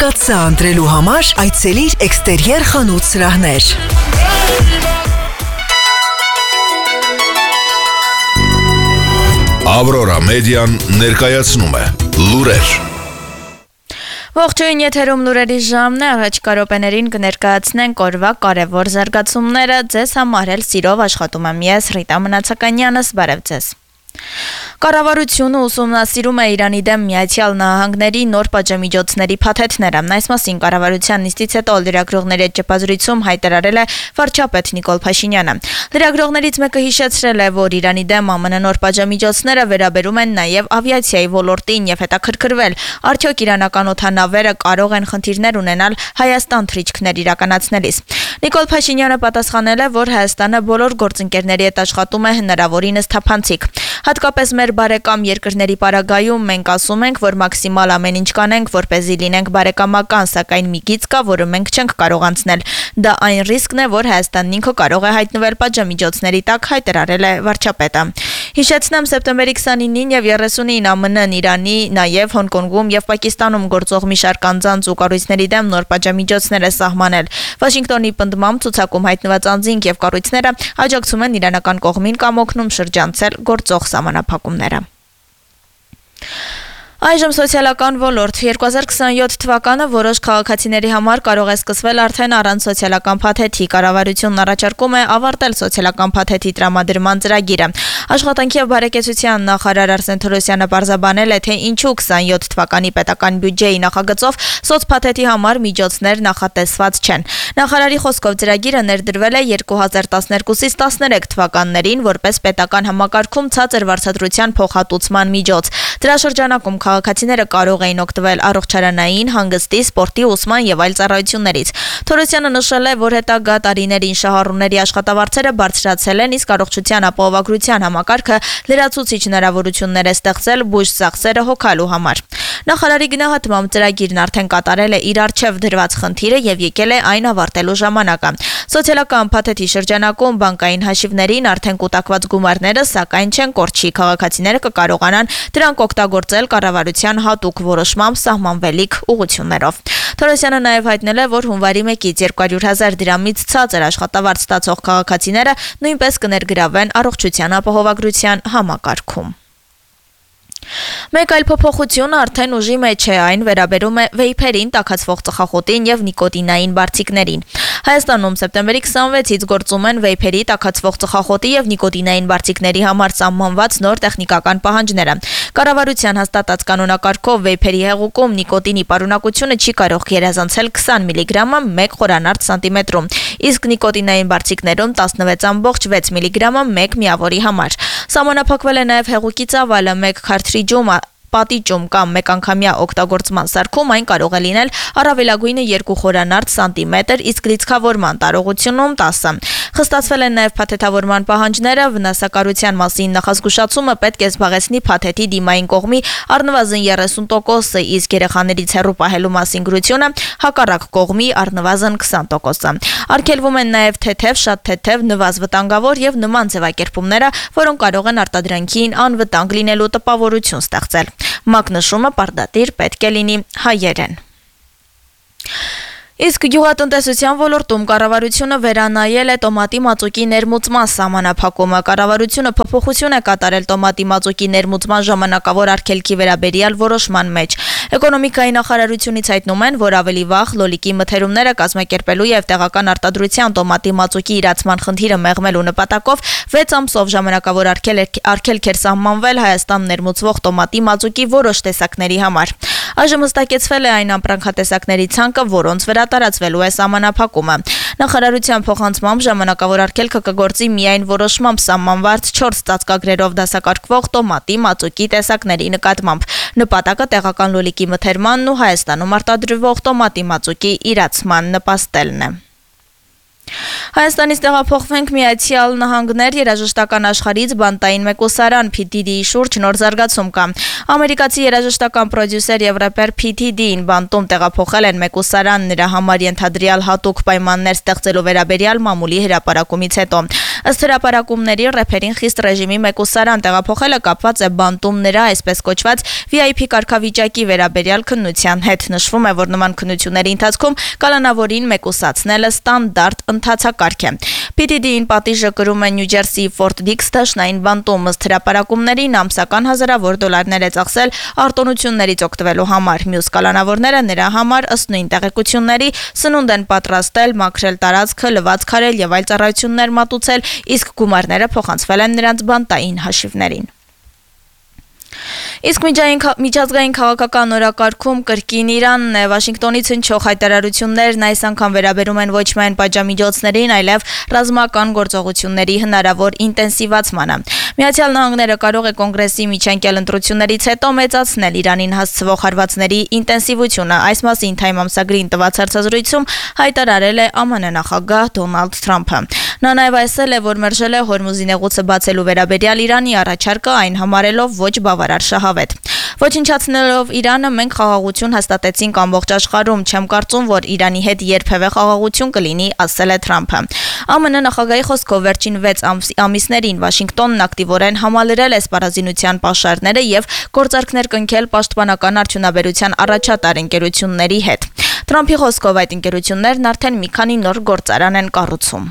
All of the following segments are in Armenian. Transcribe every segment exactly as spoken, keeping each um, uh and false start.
կաթսա ընտրելու համար այցելիր Էքստերիեր խանութ սրահներ։ Ավրորա մեդիան ներկայացնում է լուրեր։ Ողջույն, եթերում լուրերի ժամն է, առաջիկա րոպեներին կներկայացնենք օրվա կարևոր զարգացումները, ձեզ համար էլ սիրով աշխատում եմ ես, Ռիտա Մնացականյանս, բարև ձեզ։ Կառավարությունը ուսումնասիրում է Իրանի դեմ Միացյալ Նահանգների նոր պատժամիջոցների փաթեթները։ Այս մասին կառավարության նիստից հետո լրագրողների հետ ճեպազրույցում հայտարարել է վարչապետ Նիկոլ Փաշինյանը։ Լրագրողներից մեկը հիշեցրել է, որ Իրանի դեմ ԱՄՆ նոր պատժամիջոցները վերաբերում են նաև ավիացիայի ոլորտին եւ հետաքրքրվել, արդյոք իրանական օդանավերը կարող են խնդիրներ ունենալ Հայաստան թռիչքներ իրականացնելիս։ Նիկոլ Փաշինյանը պատասխանել է, որ Հայաստանը բոլոր գործընկերների հետ աշխատում է հնարավորինս թափանցիկ։ Հատկապես մեր բարեկամ երկրների պարագայում մենք ասում ենք, որ մաքսիմալ ամեն ինչ կանենք, որպեսզի լինենք բարեկամական, սակայն մի գիծ կա, որը մենք չենք կարող անցնել։ Դա այն ռիսկն է, որ Հայաստանն ինքը կարող է հայտնվել պատժամիջոցների տակ, հայտարարել է վարչապետը։ Հիշեցնեմ, սեպտեմբերի քսանինին եւ երեսունին ԱՄՆ-ն Իրանի, նաեւ Հոնկոնգում եւ Պակիստանում գործող մի շարք անձանց ու կառույցների դեմ նոր պատժամիջոցներ է սահմանել։ Վաշինգտոնի պնդմամբ ցուցակում հայտնված անձինք եւ կառույցները աջակցում են իրանական կողմին կամ օգնում շրջանցել գործող սահմանափակումները։ Այժմ սոցիալական ոլորտ երկու հազար քսանյոթ թվականը որոշ քաղաքացիների համար կարող է սկսվել արդեն առանց սոցիալական փաթեթի։ Կառավարությունն առաջարկում է ավարտել սոցիալական փաթեթի տրամադրման ծրագիրը։ Աշխատանքի եւ բարեկեցության նախարար Արսեն Թորոսյանը պարզաբանել է, թե ինչու քսանյոթ թվականի պետական բյուջեի նախագծով սոցփաթեթի համար միջոցներ նախատեսված չեն։ Նախարարի խոսքով ծրագիրը ներդրվել է երկու հազար տասներկուսից տասներեք թվականներին որպես պետական համակարգում ցածր վարձատրության փոխհատուցման միջոց։ Դրա շրջանակում քաղաքացիները կարող էին օգտվել առողջարանային, հանգստի, սպորտի, ուսման եւ այլ ծառայություններից։ Թորոսյանը նշել է, որ հետագա տարիներին շահառուների աշխատավարձերը բարձրացել են, իսկ առողջության ապահովագրության համակարգը լրացուցիչ հնարավորություններ է ստեղծել բուժ ծախսերը հոգալու համար։ Նախարարի գնահատմամբ ծրագիրն արդեն կատարել է իր առջև դրված խնդիրը եւ եկել է այն ավարտելու ժամանակը։ Սոցիալական փաթեթի շրջանակում բանկային հաշիվներին արդեն կուտակված գումարները սակայն չեն կորչի, քաղաքացիները կկարողանան դրանք օգտագործել կառավարության հատուկ որոշմամբ սահմանվելիք ուղղություններով։ Թորոսյանը նաև հայտնել է, որ հունվարի մեկից երկու հարյուր հազար դրամից ցածր աշխատավարձ ստացող քաղաքացիները նույնպես կներգրավեն առողջության ապահովագրության համակարգում։ Մեկ այլ փոփոխություն արդեն ուժի մեջ է, այն վերաբերում է վեյփերին, տաքացվող ծխախոտին եւ նիկոտինային բարձիկներին։ Հայաստանում սեպտեմբերի քսանվեցից գործում են վեյփերի, տաքացվող ծխախոտի եւ նիկոտինային բարձիկների համար սահմանված նոր տեխնիկական պահանջները։ Կառավարության հաստատած կանոնակարգով վեյփերի հեղուկում նիկոտինի պարունակությունը չի կարող գերազանցել քսան միլիգրամը մեկ խորանարդ սանտիմետրում, իսկ նիկոտինային բարձիկներում տասնվեց ամբողջ վեց միլիգրամը մեկ միավորի համար։ Սահմանափակվել է նաեւ հեղուկի ծավալը մեկ քարթրիջում պատիճում կամ մեկանգամյա օգտագործման սարքում այն կարող է լինել առավելագույնը երկու խորանարդ սանտիմետր, իսկ լիցքավորման տարողությունում տասը։ Խստացվել են նաև փաթեթավորման պահանջները, վնասակարության մասին նախազգուշացումը պետք է զբաղեցնի փաթեթի դիմային կողմի առնվազն երեսուն տոկոսը, իսկ երեխաներից հեռու պահելու մասին գրությունը հակառակ կողմի առնվազն քսան տոկոսը։ Արգելվում են նաև թեթև, շատ թեթև, նվազ վտանգավոր եւ նման ձևակերպումները, որոնք կարող են արտադրանքին անվտանգ լինելու տպավորություն ստեղծել։ Մակնշումը պարտադիր պետք է լինի հայերեն։ Իսկ գյուղատնտեսության ոլորտում կառավարությունը վերանայել է տոմատի մածուկի ներմուծման սահմանափակումը։ Կառավարությունը փոփոխություն է կատարել տոմատի մածուկի ներմուծման ժամանակավոր արգելքի վերաբերյալ որոշման մեջ։ Էկոնոմիկայի նախարարությունից հայտնում են, որ ավելի վաղ լոլիկի մթերումները կազմակերպելու եւ տեղական արտադրության տոմատի մածուկի իրացման խնդիրը մեղմելու նպատակով վեց ամսով ժամանակավոր արգելք էր սահմանվել Հայաստան ներմուծվող տոմատի մածուկի որոշ տեսակների համար։ Այժմ հստակեցվել է այն ամպրանքատեսակների ցանկը, որոնց վրա տարածվելու է սահմանափակումը։ Նախարարության փոխանցմամբ ժամանակավոր արգելքը կգործի միայն որոշմամբ սահմանված չորս ծածկագրերով դասակարգվող տոմատի մածուկի տեսակների նկատմամբ։ Նպատակը տեղական լոլիկի մթերմանն ու Հայաստանում արտադրվող տոմատի մածուկի իրացման նպաստելն է։ Հայաստանից տեղափոխվենք Միացյալ Նահանգներ, երաժշտական աշխարհից բանտային մեկուսարան P. Diddy-ի շուրջ նոր զարգացում կա։ Ամերիկացի երաժշտական պրոդյուսեր եւ рэպեր P. Diddy-ին բանտում տեղափոխել են մեկուսարան նրա համար ենթադրյալ հատուկ պայմաններ ստեղծելու վերաբերյալ մամուլի հրապարակումից հետո։ Ըստ հրապարակումների ռեփերին խիստ ռեժիմի մեկուսարան տեղափոխելը կապված է բանտում նրա այսպես կոչված վի այ պի կարգավիճակի վերաբերյալ քննության հետ։ Նշվում է, որ նման քննությունների ընթացքում կալանավորին մեկուսացնելը ստանդարտ ընթացակարգ է։ Պի դի դի-ին պատիժը կրում է Նյու Ջերսիի Ֆորտ Դիքս դաշնային բանտում, ըստ հրապարակումներին ամսական հազարավոր դոլարներ է ծախսել արտոնություններից օգտվելու համար։ Մյուս կալանավորները նրա համար ըստ նույն տեղեկությունների սնունդ են պատրաստել, մաքրել տարածքը, լվացք արել եւ այլ ծառայություններ մատուցել, իսկ գումարները փոխանցվել են նրանց բանտային հաշիվներին։ Իսկ միջազգային քաղաքական օրակարգում կրկին Իրանն է։ Վաշինգտոնից հնչող հայտարարություններն այս անգամ վերաբերում են ոչ միայն պատժամիջոցներին, այլև ռազմական գործողությունների հնարավոր ինտենսիվացմանը։ Միացյալ Նահանգները կարող է կոնգրեսի միջանկյալ ընտրություններից հետո մեծացնել Իրանին հասցվող հարվածների ինտենսիվությունը։ Այս մասին Time ամսագրին տված հարցազրույցում հայտարարել է ԱՄՆ նախագահ Դոնալդ Թրամփը։ Նա նաև ասել է, որ մերժել է Հորմուզի նեղուցը բացելու վերաբերյալ Իրանի առաջարկը, այն համարելով ոչ բավարար շահավետ։ Ոչնչացնելով Իրանը մենք խաղաղություն հաստատեցինք ամբողջ աշխարհում, չեմ կարծում, որ Իրանի հետ երբևէ խաղաղություն կլինի, ասել է Թրամփը։ ԱՄՆ նախագահի խոսքով վերջին վեց ամիսներին Վաշինգտոնն ակտիվորեն համալրել է սպառազինության պաշարները եւ գործարքներ կնքել պաշտպանական արդյունաբերության առաջատար ընկերությունների հետ։ Թրամփի խոսքով այդ ընկերություններն արդեն մի քանի նոր գործարան են կառուցում։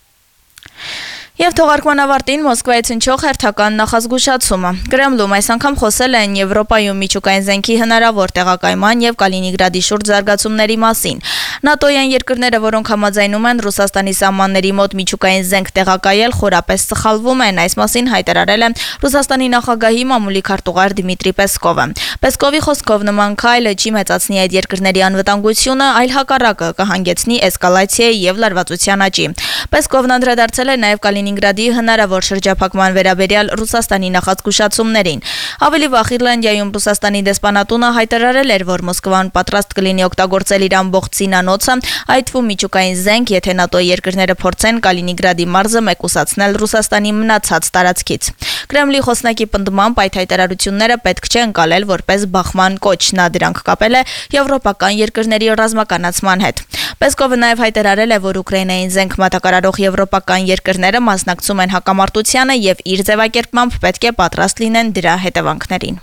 Եվ թողարկման ավարտին Մոսկվայից հնչող հերթական նախազգուշացումը։ Կրեմլում այս անգամ խոսել են Եվրոպայում միջուկային զենքի հնարավոր տեղակայման եւ Կալինինգրադի շուրջ զարգացումների մասին։ ՆԱՏՕ-յան երկրները, որոնք համաձայնում են Ռուսաստանի սահմանների մոտ միջուկային զենք տեղակայել, խորապես սխալվում են, այս մասին հայտարարել է Ռուսաստանի նախագահի մամուլի քարտուղար Դիմիտրի Պեսկովը։ Պեսկովի խոսքով նման քայլը չի մեծացնի այդ երկրների անվտանգությունը, այլ հակառակը կհանգեցնի էսկալացիայի եւ լարվածության աճի։ Պեսկովն անդրադարձել է նաեւ Կալինինգրադի հնարավոր շրջափակման վերաբերյալ Ռուսաստանի նախազգուշացումներին։ Ավելի վաղ Իռլանդիայում Ռուսաստանի դեսպանատունը հայտարարել էր, որ Մոսկվան պատրաստ կլինի օգտագործել իր ամբողջ զինանոցը, այդ թվում միջուկային զենք, եթե ՆԱՏՕ երկրները փորձեն Կալինինգրադի մարզը մեկուսացնել Ռուսաստանի մնացած տարածքից։ Կրեմլի խոսնակի պնդմամբ այդ հայտարարությունները պետք չէ ընկալել որպես բախման կոչ, նա դրանք կապել է եվրոպական երկրների ռազմականացման հետ։ Պեսկովը նաև հայտարարել է, որ Ուկրաինային զենք մատակարարող եվրոպական երկրները մասնակցում են հակամարտությանը եւ իր ձևակերպմամբ պետք է պատրաստ լինեն դրա հետևանքներին։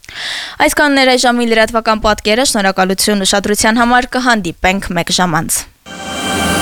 Այսքանն էր այժմի լրատվական պատկերը, շնորհակալություն ուշադրության համար, կհանդիպենք մեկ ժամ անց։